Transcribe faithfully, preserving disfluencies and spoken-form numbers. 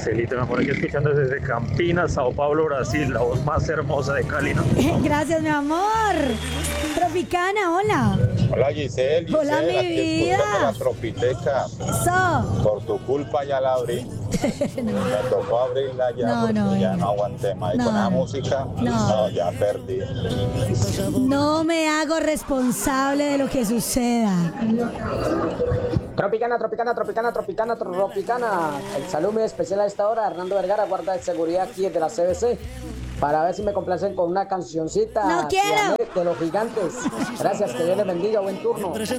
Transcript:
Giselita, mi amor, aquí escuchando desde Campinas, Sao Paulo, Brasil, la voz más hermosa de Cali, ¿no? Gracias, mi amor. Tropicana, hola. Hola Giselle, Giselle, Hola, mi aquí vida. escuchando la Tropiteca. Eso. Por tu culpa ya la abrí. no. Me tocó abrirla ya No, porque no, ya no. no aguanté más. Y No, con la no. música, No. no, ya perdí. No me hago responsable de lo que suceda. Tropicana, tropicana, tropicana, tropicana, tropicana. El saludo muy especial a esta hora, Hernando Vergara, guarda de seguridad aquí de la C B C, para ver si me complacen con una cancioncita No quiero. de los Gigantes. Gracias, que Dios les bendiga, buen turno.